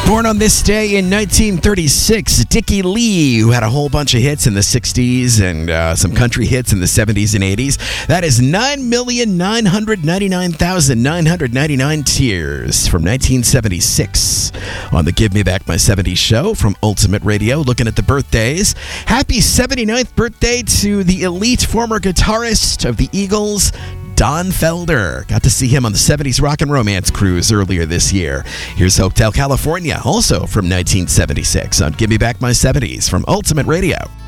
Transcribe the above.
Born on this day in 1936, Dickie Lee, who had a whole bunch of hits in the 60s and some country hits in the 70s and 80s. That is 9,999,999 tears from 1976 on the Give Me Back My 70s show from Ultimate Radio. Looking at the birthdays. Happy 79th birthday to the elite former guitarist of the Eagles, Don Felder. Got to see him on the 70s Rock and Romance cruise earlier this year. Here's Hotel California, also from 1976 on Give Me Back My 70s from Ultimate Radio.